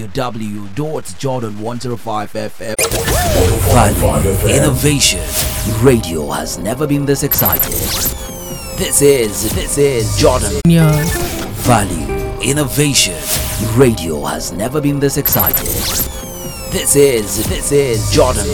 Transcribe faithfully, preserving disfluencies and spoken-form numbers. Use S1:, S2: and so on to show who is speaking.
S1: w w dot jordan one oh five f m. Value Innovation Radio has never been this excited. This is, this is Jordan.
S2: Yeah.
S1: Value Innovation Radio has never been this excited. This is, this is Jordan